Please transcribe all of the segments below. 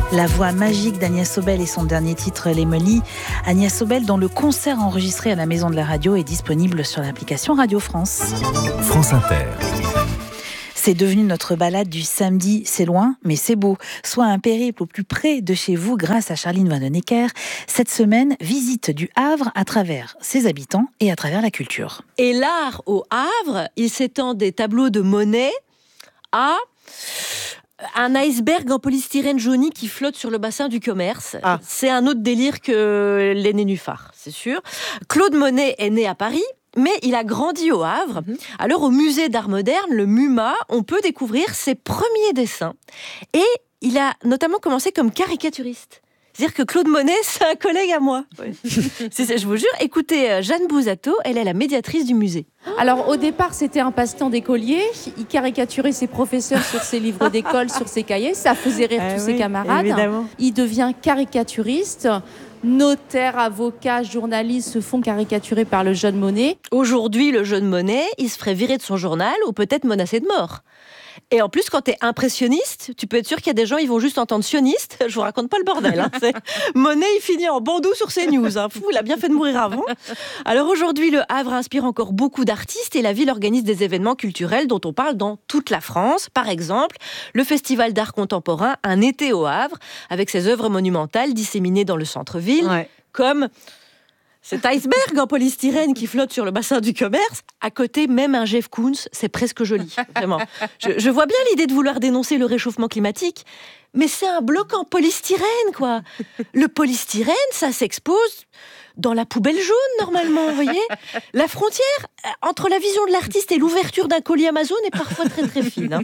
La voix magique d'Agnès Sobel et son dernier titre, l'Emily. Agnès Sobel, dont le concert enregistré à la Maison de la Radio est disponible sur l'application Radio France. France Inter. C'est devenu notre balade du samedi. C'est loin, mais c'est beau. Soit un périple au plus près de chez vous grâce à Charline Vanhoenacker. Cette semaine, visite du Havre à travers ses habitants et à travers la culture. Et l'art au Havre, il s'étend des tableaux de Monet à un iceberg en polystyrène jauni qui flotte sur le bassin du commerce. Ah. C'est un autre délire que les nénuphars, c'est sûr. Claude Monet est né à Paris, mais il a grandi au Havre. Alors, au musée d'art moderne, le MUMA, on peut découvrir ses premiers dessins. Et il a notamment commencé comme caricaturiste. C'est-à-dire que Claude Monet, c'est un collègue à moi. Oui. Je vous jure, écoutez Jeanne Bouzato, elle est la médiatrice du musée. Alors, au départ, c'était un passe-temps d'écolier. Il caricaturait ses professeurs sur ses livres d'école, sur ses cahiers. Ça faisait rire tous ses camarades. Évidemment. Il devient caricaturiste. Notaires, avocats, journalistes se font caricaturer par le jeune Monet. Aujourd'hui, le jeune Monet, il se ferait virer de son journal ou peut-être menacé de mort. Et en plus, quand t'es impressionniste, tu peux être sûr qu'il y a des gens, ils vont juste entendre sioniste. Je vous raconte pas le bordel. Monet, il finit en bandou sur CNews. Fou, il a bien fait de mourir avant. Alors aujourd'hui, le Havre inspire encore beaucoup d'artistes et la ville organise des événements culturels dont on parle dans toute la France. Par exemple, le Festival d'art contemporain Un été au Havre, avec ses œuvres monumentales disséminées dans le centre-ville, comme cet iceberg en polystyrène qui flotte sur le bassin du commerce. À côté, même un Jeff Koons, c'est presque joli. Vraiment. Je vois bien l'idée de vouloir dénoncer le réchauffement climatique, mais c'est un bloc en polystyrène, quoi. Le polystyrène, ça s'expose dans la poubelle jaune, normalement, vous voyez. La frontière entre la vision de l'artiste et l'ouverture d'un colis Amazon est parfois très très fine.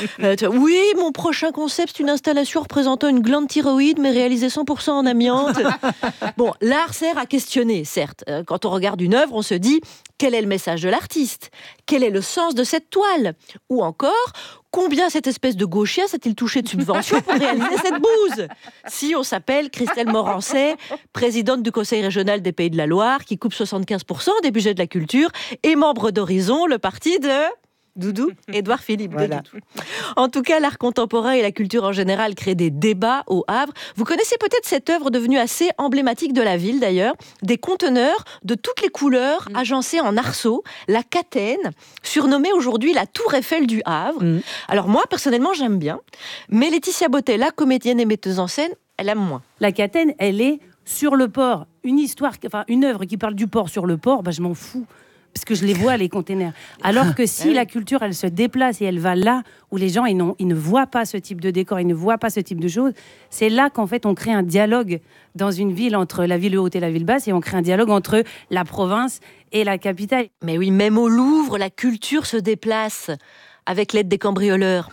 Oui, mon prochain concept, c'est une installation représentant une glande thyroïde, mais réalisée 100% en amiante. Bon, l'art sert à questionner, certes. Quand on regarde une œuvre, on se dit, quel est le message de l'artiste ? Quel est le sens de cette toile ? Ou encore, combien cette espèce de gauchien s'est-il touché de subventions pour réaliser cette bouse ? Si on s'appelle Christelle Morancet, présidente du Conseil régional des Pays de la Loire, qui coupe 75% des budgets de la culture, et membre d'Horizon, le parti de Doudou, Édouard Philippe. Voilà. En tout cas, l'art contemporain et la culture en général créent des débats au Havre. Vous connaissez peut-être cette œuvre devenue assez emblématique de la ville d'ailleurs, des conteneurs de toutes les couleurs agencés en arceaux, la Catène, surnommée aujourd'hui la Tour Eiffel du Havre. Alors moi, personnellement, j'aime bien, mais Laetitia Bottella, comédienne et metteuse en scène, elle aime moins. La Catène, elle est sur le port. Une œuvre qui parle du port sur le port, je m'en fous. Parce que je les vois, les containers. Alors que si la culture, elle se déplace et elle va là où les gens, ils ne voient pas ce type de décor, ils ne voient pas ce type de choses, c'est là qu'en fait, on crée un dialogue dans une ville entre la ville haute et la ville basse, et on crée un dialogue entre la province et la capitale. Mais oui, même au Louvre, la culture se déplace avec l'aide des cambrioleurs.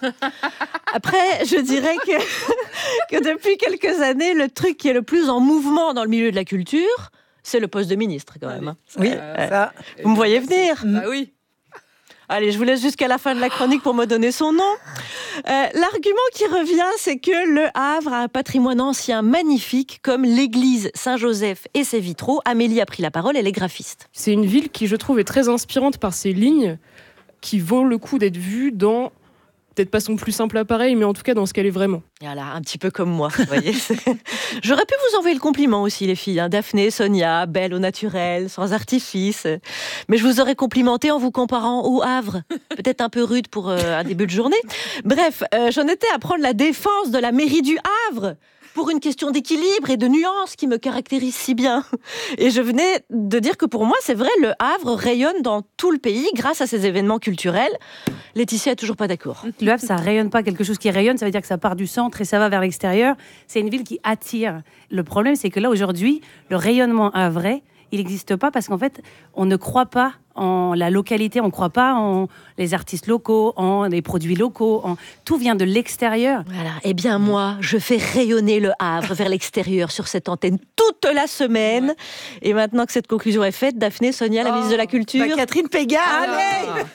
Après, je dirais que depuis quelques années, le truc qui est le plus en mouvement dans le milieu de la culture, c'est le poste de ministre, quand même. Oui, ça. Vous me voyez venir ? Bah oui. Allez, je vous laisse jusqu'à la fin de la chronique pour me donner son nom. L'argument qui revient, c'est que le Havre a un patrimoine ancien magnifique, comme l'église Saint-Joseph et ses vitraux. Amélie a pris la parole, elle est graphiste. C'est une ville qui, je trouve, est très inspirante par ses lignes, qui vaut le coup d'être vue dans, peut-être pas son plus simple appareil, mais en tout cas dans ce qu'elle est vraiment. Voilà, un petit peu comme moi, vous voyez. J'aurais pu vous envoyer le compliment aussi, les filles. Daphné, Sonia, belle au naturel, sans artifice. Mais je vous aurais complimenté en vous comparant au Havre. Peut-être un peu rude pour un début de journée. Bref, j'en étais à prendre la défense de la mairie du Havre pour une question d'équilibre et de nuance qui me caractérise si bien. Et je venais de dire que pour moi, c'est vrai, le Havre rayonne dans tout le pays grâce à ces événements culturels. Laetitia est toujours pas d'accord. Le Havre, ça rayonne pas. Quelque chose qui rayonne, ça veut dire que ça part du centre et ça va vers l'extérieur. C'est une ville qui attire. Le problème, c'est que là, aujourd'hui, le rayonnement havrais, il n'existe pas parce qu'en fait, on ne croit pas en la localité, on ne croit pas en les artistes locaux, en les produits locaux. Tout vient de l'extérieur. Voilà. Eh bien, moi, je fais rayonner le Havre vers l'extérieur sur cette antenne toute la semaine. Ouais. Et maintenant que cette conclusion est faite, Daphné, Sonia, la ministre de la Culture... Catherine Pégard, allez.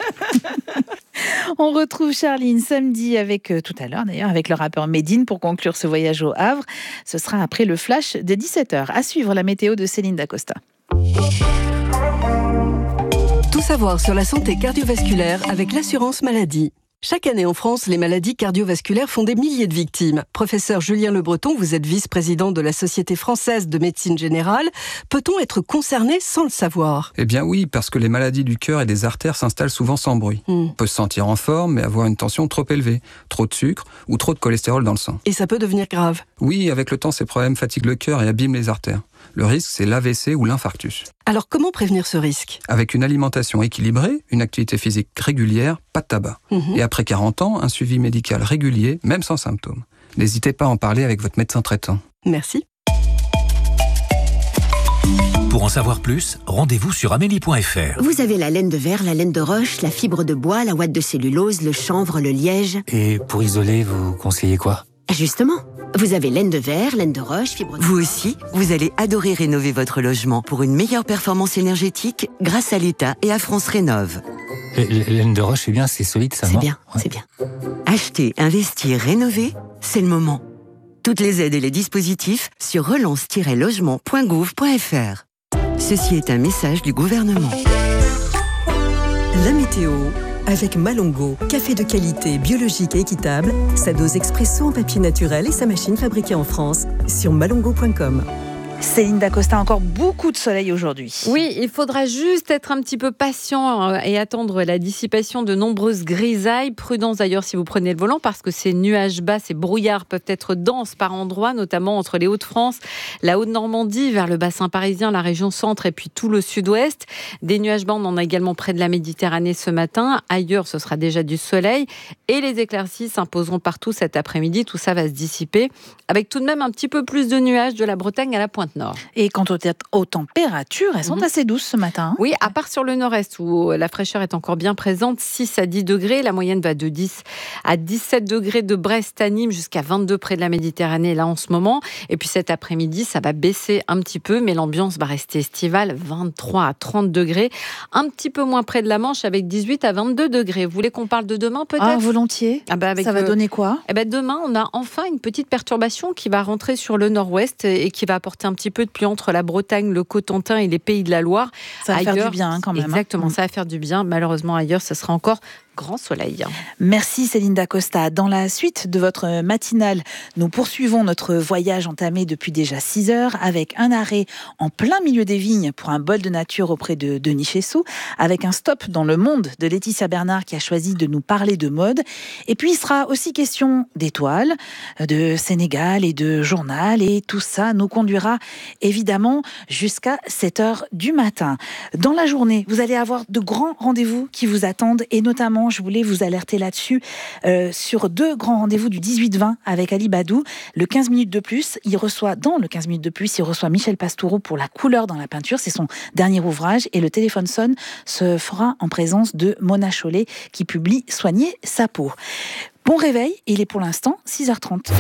On retrouve Charline samedi tout à l'heure d'ailleurs, avec le rappeur Médine pour conclure ce voyage au Havre. Ce sera après le flash de 17h. À suivre la météo de Céline Dacosta. Tout savoir sur la santé cardiovasculaire avec l'assurance maladie. Chaque année en France, les maladies cardiovasculaires font des milliers de victimes. Professeur Julien Le Breton, vous êtes vice-président de la Société française de médecine générale. Peut-on être concerné sans le savoir ? Eh bien oui, parce que les maladies du cœur et des artères s'installent souvent sans bruit. On peut se sentir en forme, mais avoir une tension trop élevée, trop de sucre ou trop de cholestérol dans le sang. Et ça peut devenir grave ? Oui, avec le temps, ces problèmes fatiguent le cœur et abîment les artères. Le risque, c'est l'AVC ou l'infarctus. Alors comment prévenir ce risque ? Avec une alimentation équilibrée, une activité physique régulière, pas de tabac. Et après 40 ans, un suivi médical régulier, même sans symptômes. N'hésitez pas à en parler avec votre médecin traitant. Merci. Pour en savoir plus, rendez-vous sur amélie.fr. Vous avez la laine de verre, la laine de roche, la fibre de bois, la ouate de cellulose, le chanvre, le liège. Et pour isoler, vous conseillez quoi ? Justement, vous avez laine de verre, laine de roche, fibre de... Vous aussi, vous allez adorer rénover votre logement pour une meilleure performance énergétique grâce à l'État et à France Rénov'. Laine de roche, c'est bien, c'est solide, ça, non ? C'est bien. Acheter, investir, rénover, c'est le moment. Toutes les aides et les dispositifs sur relance-logement.gouv.fr. Ceci est un message du gouvernement. La météo avec Malongo, café de qualité, biologique et équitable, sa dose expresso en papier naturel et sa machine fabriquée en France sur malongo.com. Céline Dacosta, encore beaucoup de soleil aujourd'hui. Oui, il faudra juste être un petit peu patient et attendre la dissipation de nombreuses grisailles. Prudence d'ailleurs si vous prenez le volant parce que ces nuages bas, ces brouillards peuvent être denses par endroits, notamment entre les Hauts-de-France, la Haute-Normandie, vers le bassin parisien, la région centre et puis tout le sud-ouest. Des nuages bas, on en a également près de la Méditerranée ce matin. Ailleurs, ce sera déjà du soleil et les éclaircies s'imposeront partout cet après-midi. Tout ça va se dissiper avec tout de même un petit peu plus de nuages de la Bretagne à la pointe nord. Et quant aux températures, elles sont assez douces ce matin. Oui, à part sur le nord-est où la fraîcheur est encore bien présente, 6 à 10 degrés. La moyenne va de 10 à 17 degrés de Brest à Nîmes jusqu'à 22 près de la Méditerranée là en ce moment. Et puis cet après-midi, ça va baisser un petit peu, mais l'ambiance va rester estivale, 23 à 30 degrés. Un petit peu moins près de la Manche avec 18 à 22 degrés. Vous voulez qu'on parle de demain peut-être ? Ah, volontiers. Ça va donner quoi ? Demain, on a enfin une petite perturbation qui va rentrer sur le nord-ouest et qui va apporter un petit peu de pluie entre la Bretagne, le Cotentin et les Pays de la Loire. Ça va faire du bien quand même. Exactement, ça va faire du bien. Malheureusement, ailleurs, ce sera encore grand soleil. Merci Céline Dacosta. Dans la suite de votre matinale, nous poursuivons notre voyage entamé depuis déjà 6 heures avec un arrêt en plein milieu des vignes pour un bol de nature auprès de Denis Chessou, avec un stop dans le monde de Laetitia Bernard qui a choisi de nous parler de mode. Et puis il sera aussi question d'étoiles, de Sénégal et de journal, et tout ça nous conduira évidemment jusqu'à 7h du matin. Dans la journée, vous allez avoir de grands rendez-vous qui vous attendent, et notamment je voulais vous alerter là-dessus sur 2 grands rendez-vous du 18-20 avec Ali Badou. Le 15 minutes de plus, dans le 15 minutes de plus, il reçoit Michel Pastoureau pour La couleur dans la peinture. C'est son dernier ouvrage. Et le téléphone sonne se fera en présence de Mona Chollet qui publie Soigner sa peau. Bon réveil, il est pour l'instant 6h30.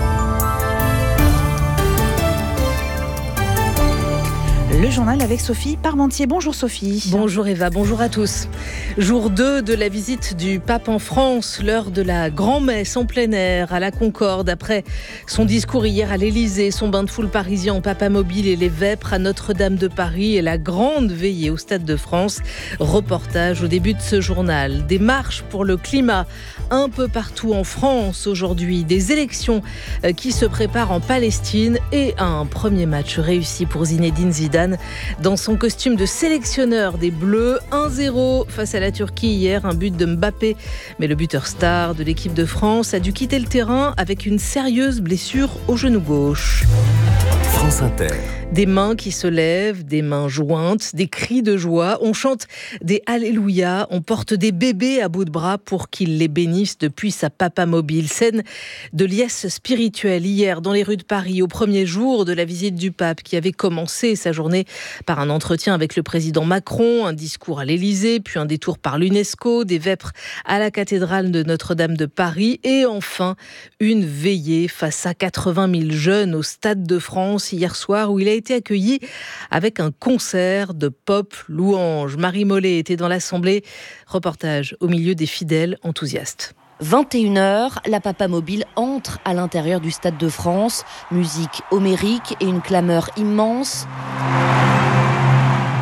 Le journal avec Sophie Parmentier. Bonjour Sophie. Bonjour Eva, bonjour à tous. Jour 2 de la visite du pape en France, l'heure de la grand-messe en plein air à la Concorde. Après son discours hier à l'Élysée, son bain de foule parisien en Papamobile et les vêpres à Notre-Dame de Paris et la grande veillée au Stade de France. Reportage au début de ce journal. Des marches pour le climat un peu partout en France aujourd'hui. Des élections qui se préparent en Palestine et un premier match réussi pour Zinedine Zidane dans son costume de sélectionneur des Bleus. 1-0 face à la Turquie hier, un but de Mbappé. Mais le buteur star de l'équipe de France a dû quitter le terrain avec une sérieuse blessure au genou gauche. France Inter. Des mains qui se lèvent, des mains jointes, des cris de joie. On chante des Alléluia, on porte des bébés à bout de bras pour qu'ils les bénissent depuis sa Papamobile. Scène de liesse spirituelle hier dans les rues de Paris, au premier jour de la visite du pape qui avait commencé sa journée par un entretien avec le président Macron, un discours à l'Élysée, puis un détour par l'UNESCO, des vêpres à la cathédrale de Notre-Dame de Paris et enfin une veillée face à 80 000 jeunes au Stade de France hier soir où il a été accueilli avec un concert de pop louange. Marie Mollet était dans l'Assemblée. Reportage au milieu des fidèles enthousiastes. 21h, la Papamobile entre à l'intérieur du Stade de France. Musique homérique et une clameur immense. Léon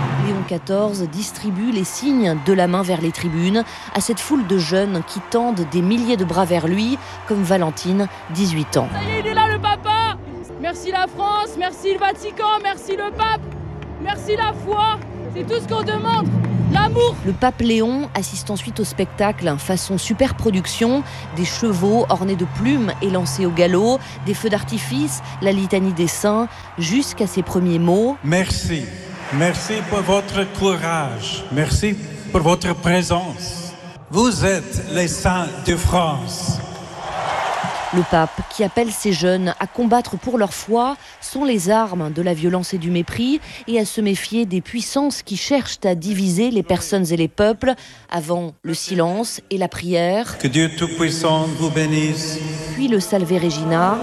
XIV distribue les signes de la main vers les tribunes à cette foule de jeunes qui tendent des milliers de bras vers lui, comme Valentine, 18 ans. Ça y est, il est là le papa. Merci la France, merci le Vatican, merci le pape, merci la foi. C'est tout ce qu'on demande. L'amour. Le pape Léon assiste ensuite au spectacle façon super production, des chevaux ornés de plumes et lancés au galop, des feux d'artifice, la litanie des saints, jusqu'à ses premiers mots. Merci. Merci pour votre courage. Merci pour votre présence. Vous êtes les saints de France. Le pape, qui appelle ces jeunes à combattre pour leur foi, sans les armes de la violence et du mépris, et à se méfier des puissances qui cherchent à diviser les personnes et les peuples, avant le silence et la prière. Que Dieu Tout-Puissant vous bénisse. Puis le Salve Regina.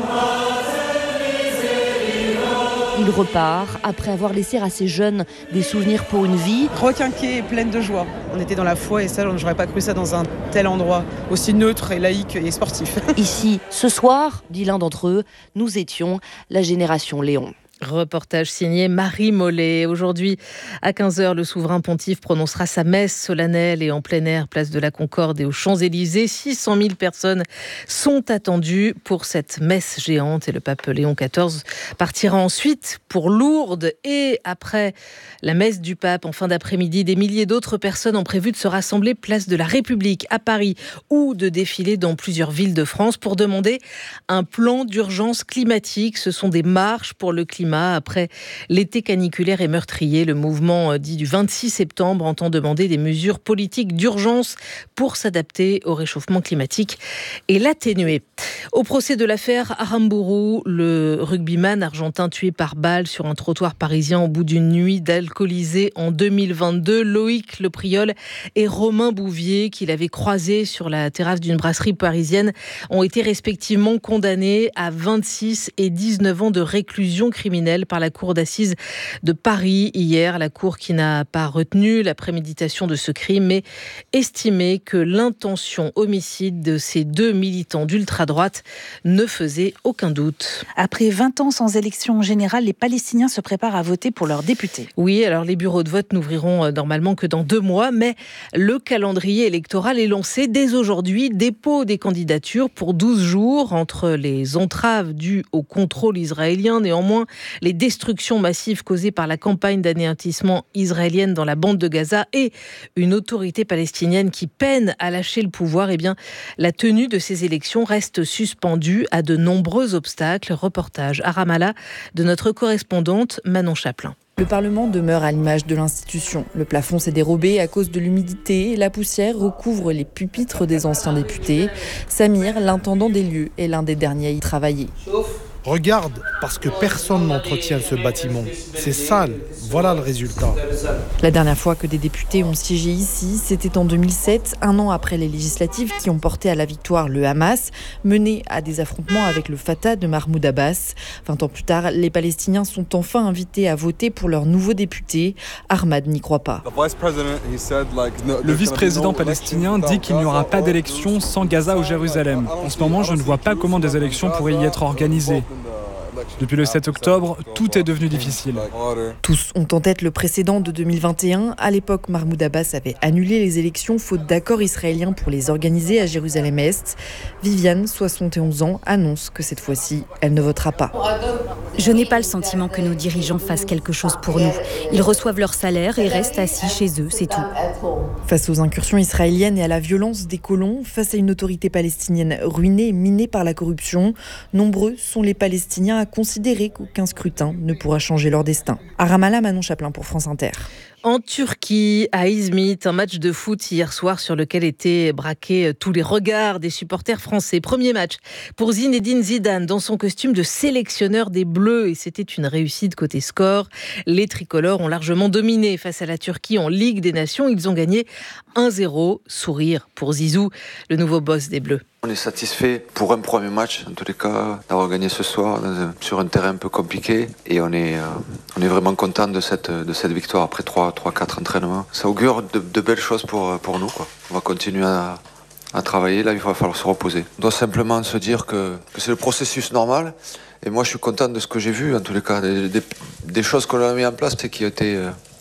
Il repart après avoir laissé à ces jeunes des souvenirs pour une vie. Requinquée et pleine de joie. On était dans la foi et ça, j'aurais pas cru ça dans un tel endroit, aussi neutre et laïque et sportif. Ici, ce soir, dit l'un d'entre eux, nous étions la génération Léon. Reportage signé Marie Mollet. Aujourd'hui, à 15h, le souverain pontife prononcera sa messe solennelle et en plein air, place de la Concorde et aux Champs-Élysées. 600 000 personnes sont attendues pour cette messe géante et le pape Léon XIV partira ensuite pour Lourdes. Et après la messe du pape en fin d'après-midi, des milliers d'autres personnes ont prévu de se rassembler place de la République à Paris ou de défiler dans plusieurs villes de France pour demander un plan d'urgence climatique. Ce sont des marches pour le climat. Après l'été caniculaire et meurtrier, le mouvement dit du 26 septembre entend demander des mesures politiques d'urgence pour s'adapter au réchauffement climatique et l'atténuer. Au procès de l'affaire Aramburu, le rugbyman argentin tué par balle sur un trottoir parisien au bout d'une nuit d'alcoolisé en 2022, Loïc Lepriol et Romain Bouvier, qu'il avait croisé sur la terrasse d'une brasserie parisienne, ont été respectivement condamnés à 26 et 19 ans de réclusion criminelle par la cour d'assises de Paris hier. La cour qui n'a pas retenu la préméditation de ce crime, mais estimé que l'intention homicide de ces deux militants d'ultra-droite ne faisait aucun doute. Après 20 ans sans élection générale, les Palestiniens se préparent à voter pour leurs députés. Oui, alors les bureaux de vote n'ouvriront normalement que dans 2 mois, mais le calendrier électoral est lancé dès aujourd'hui. Dépôt des candidatures pour 12 jours entre les entraves dues au contrôle israélien. Néanmoins, les destructions massives causées par la campagne d'anéantissement israélienne dans la bande de Gaza et une autorité palestinienne qui peine à lâcher le pouvoir, eh bien, la tenue de ces élections reste suspendue à de nombreux obstacles. Reportage à Ramallah de notre correspondante Manon Chaplin. Le Parlement demeure à l'image de l'institution. Le plafond s'est dérobé à cause de l'humidité. La poussière recouvre les pupitres des anciens députés. Samir, l'intendant des lieux, est l'un des derniers à y travailler. Regarde, parce que personne n'entretient ce bâtiment. C'est sale, voilà le résultat. La dernière fois que des députés ont siégé ici, c'était en 2007, 1 an après les législatives qui ont porté à la victoire le Hamas, mené à des affrontements avec le Fatah de Mahmoud Abbas. 20 ans plus tard, les Palestiniens sont enfin invités à voter pour leur nouveau député. Ahmad n'y croit pas. Le vice-président palestinien dit qu'il n'y aura pas d'élection sans Gaza ou Jérusalem. En ce moment, je ne vois pas comment des élections pourraient y être organisées. Depuis le 7 octobre, tout est devenu difficile. Tous ont en tête le précédent de 2021. À l'époque, Mahmoud Abbas avait annulé les élections faute d'accord israélien pour les organiser à Jérusalem-Est. Viviane, 71 ans, annonce que cette fois-ci, elle ne votera pas. Je n'ai pas le sentiment que nos dirigeants fassent quelque chose pour nous. Ils reçoivent leur salaire et restent assis chez eux, c'est tout. Face aux incursions israéliennes et à la violence des colons, face à une autorité palestinienne ruinée et minée par la corruption, nombreux sont les Palestiniens à considérer qu'aucun scrutin ne pourra changer leur destin. À Ramallah, Manon Chaplin pour France Inter. En Turquie, à Izmit, un match de foot hier soir sur lequel étaient braqués tous les regards des supporters français. Premier match pour Zinedine Zidane dans son costume de sélectionneur des Bleus et c'était une réussite côté score. Les tricolores ont largement dominé face à la Turquie en Ligue des Nations. Ils ont gagné 1-0. Sourire pour Zizou, le nouveau boss des Bleus. On est satisfait pour un premier match, en tous les cas, d'avoir gagné ce soir sur un terrain un peu compliqué. Et on est vraiment content de cette victoire après 3-4 entraînements. Ça augure de belles choses pour nous, quoi. On va continuer à travailler, là il va falloir se reposer. On doit simplement se dire que c'est le processus normal. Et moi je suis content de ce que j'ai vu, en tous les cas, des choses qu'on a mis en place et qui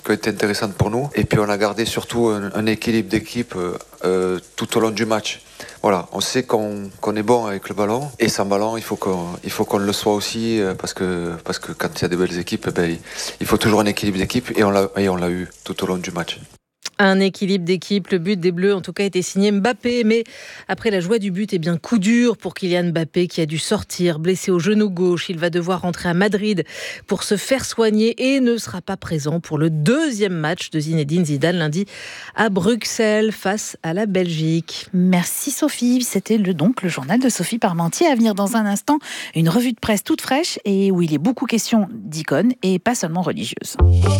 qui ont été intéressantes pour nous. Et puis on a gardé surtout un équilibre d'équipe tout au long du match. Voilà, on sait qu'on est bon avec le ballon, et sans ballon, il faut qu'on le soit aussi, parce que quand il y a des belles équipes, il faut toujours un équilibre d'équipe, et on l'a eu tout au long du match. Un équilibre d'équipe, le but des Bleus en tout cas était signé Mbappé, mais après la joie du but, coup dur pour Kylian Mbappé qui a dû sortir, blessé au genou gauche. Il va devoir rentrer à Madrid pour se faire soigner et ne sera pas présent pour le deuxième match de Zinedine Zidane lundi à Bruxelles face à la Belgique. Merci Sophie, c'était donc le journal de Sophie Parmentier. À venir dans un instant, une revue de presse toute fraîche et où il est beaucoup question d'icônes et pas seulement religieuses.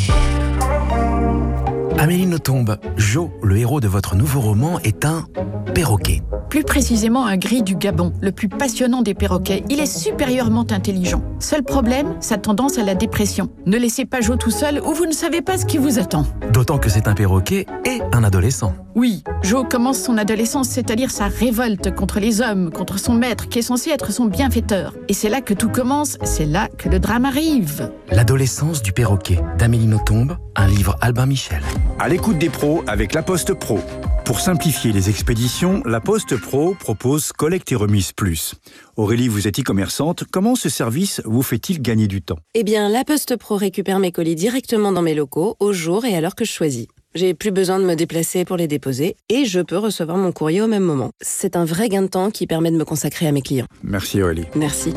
Amélie Nothomb, Jo, le héros de votre nouveau roman, est un perroquet. Plus précisément un gris du Gabon, le plus passionnant des perroquets. Il est supérieurement intelligent. Seul problème, sa tendance à la dépression. Ne laissez pas Jo tout seul ou vous ne savez pas ce qui vous attend. D'autant que c'est un perroquet et un adolescent. Oui, Jo commence son adolescence, c'est-à-dire sa révolte contre les hommes, contre son maître qui est censé être son bienfaiteur. Et c'est là que tout commence, c'est là que le drame arrive. L'adolescence du perroquet, d'Amélie Nothomb, un livre Albin Michel. À l'écoute des pros avec La Poste Pro. Pour simplifier les expéditions, La Poste Pro propose Collecte et Remise Plus. Aurélie, vous êtes e-commerçante. Comment ce service vous fait-il gagner du temps ? Eh bien, La Poste Pro récupère mes colis directement dans mes locaux, au jour et à l'heure que je choisis. J'ai plus besoin de me déplacer pour les déposer et je peux recevoir mon courrier au même moment. C'est un vrai gain de temps qui permet de me consacrer à mes clients. Merci Aurélie. Merci.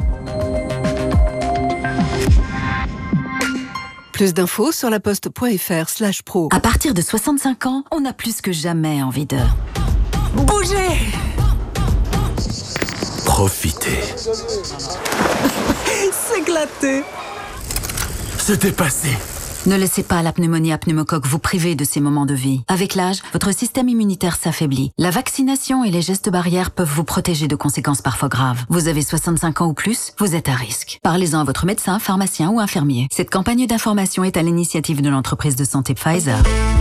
Plus d'infos sur laposte.fr/pro. À partir de 65 ans, on a plus que jamais envie de bouger. Profitez. S'éclater. Se dépasser. Ne laissez pas la pneumonie à pneumocoque vous priver de ces moments de vie. Avec l'âge, votre système immunitaire s'affaiblit. La vaccination et les gestes barrières peuvent vous protéger de conséquences parfois graves. Vous avez 65 ans ou plus, vous êtes à risque. Parlez-en à votre médecin, pharmacien ou infirmier. Cette campagne d'information est à l'initiative de l'entreprise de santé Pfizer.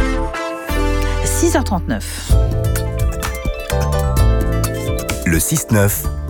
6h39. Le 6-9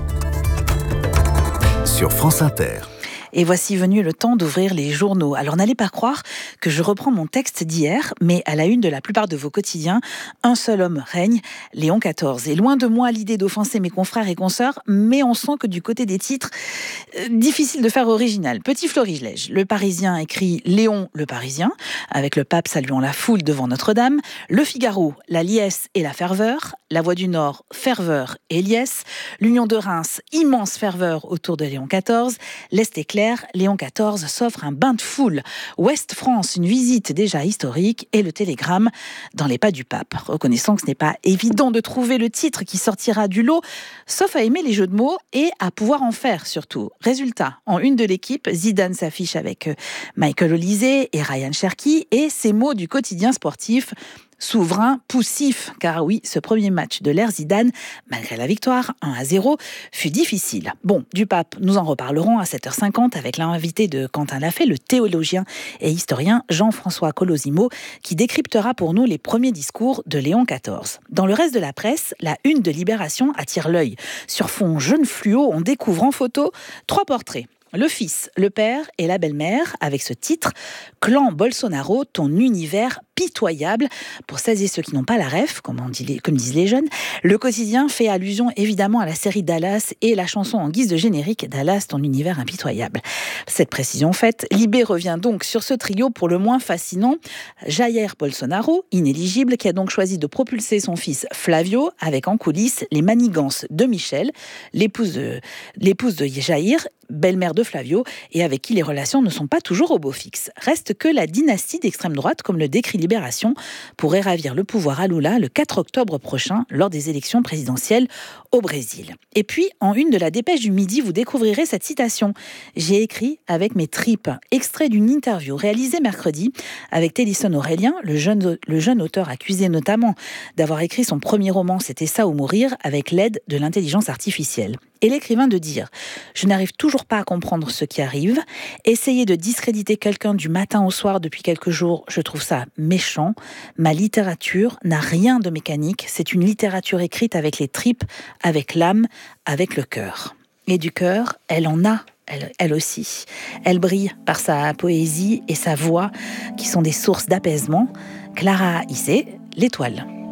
sur France Inter. Et voici venu le temps d'ouvrir les journaux. Alors n'allez pas croire que je reprends mon texte d'hier, mais à la une de la plupart de vos quotidiens, un seul homme règne, Léon XIV. Et loin de moi l'idée d'offenser mes confrères et consoeurs, mais on sent que du côté des titres, difficile de faire original. Petit florilège, le Parisien écrit Léon le Parisien, avec le pape saluant la foule devant Notre-Dame. Le Figaro, la liesse et la ferveur. La Voix du Nord, ferveur et liesse. L'Union de Reims, immense ferveur autour de Léon XIV. L'Est éclair, Léon XIV s'offre un bain de foule. Ouest France, une visite déjà historique. Et le Télégramme, dans les pas du pape. Reconnaissant que ce n'est pas évident de trouver le titre qui sortira du lot, sauf à aimer les jeux de mots et à pouvoir en faire surtout. Résultat, en une de l'équipe, Zidane s'affiche avec Michael Olysée et Ryan Cherki et ces mots du quotidien sportif. Souverain, poussif, car oui, ce premier match de l'ère Zidane, malgré la victoire 1-0, fut difficile. Bon, du pape, nous en reparlerons à 7h50 avec l'invité de Quentin Lafay, le théologien et historien Jean-François Colosimo, qui décryptera pour nous les premiers discours de Léon XIV. Dans le reste de la presse, la une de Libération attire l'œil. Sur fond jaune fluo, on découvre en photo 3 portraits. Le fils, le père et la belle-mère, avec ce titre « Clan Bolsonaro, ton univers pitoyable ». Pour celles et ceux qui n'ont pas la ref, comme disent les jeunes, le quotidien fait allusion évidemment à la série Dallas et la chanson en guise de générique « Dallas, ton univers impitoyable ». Cette précision faite, Libé revient donc sur ce trio pour le moins fascinant. Jair Bolsonaro, inéligible, qui a donc choisi de propulser son fils Flavio, avec en coulisses les manigances de Michel, l'épouse de Jair, belle-mère de Flavio, et avec qui les relations ne sont pas toujours au beau fixe. Reste que la dynastie d'extrême droite, comme le décrit Libération, pourrait ravir le pouvoir à Lula le 4 octobre prochain, lors des élections présidentielles au Brésil. Et puis, en une de la Dépêche du Midi, vous découvrirez cette citation. « J'ai écrit avec mes tripes », extrait d'une interview réalisée mercredi avec Télisson Aurélien, le jeune auteur accusé notamment d'avoir écrit son premier roman « C'était ça ou mourir » avec l'aide de l'intelligence artificielle. Et l'écrivain de dire « Je n'arrive toujours pas à comprendre ce qui arrive. Essayer de discréditer quelqu'un du matin au soir depuis quelques jours, je trouve ça méchant. Ma littérature n'a rien de mécanique. C'est une littérature écrite avec les tripes, avec l'âme, avec le cœur. Et du cœur, elle en a elle aussi. Elle brille par sa poésie et sa voix, qui sont des sources d'apaisement. Clara Isé, l'étoile.